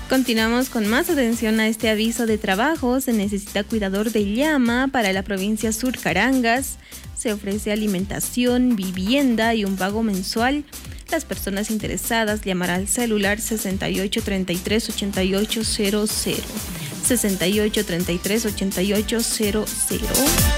Continuamos con más atención a este aviso de trabajo. Se necesita cuidador de llama para la provincia Sur Carangas. Se ofrece alimentación, vivienda y un pago mensual. Las personas interesadas llamarán al celular 68 33 88 00. 68 33 88 00.